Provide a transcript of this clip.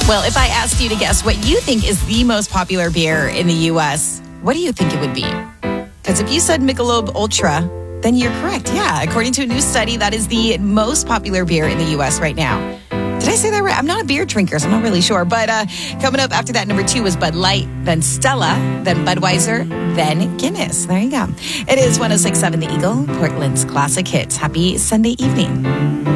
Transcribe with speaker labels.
Speaker 1: Well, if I asked you to guess what you think is the most popular beer in the U.S., what do you think it would be? Because if you said Michelob Ultra, then you're correct. Yeah, according to a new study, that is the most popular beer in the U.S. right now. Did I say that right? I'm not a beer drinker, so I'm not really sure. But coming up after that, number 2 was Bud Light, then Stella, then Budweiser, then Guinness. There you go. It is 106.7 The Eagle, Portland's classic hits. Happy Sunday evening.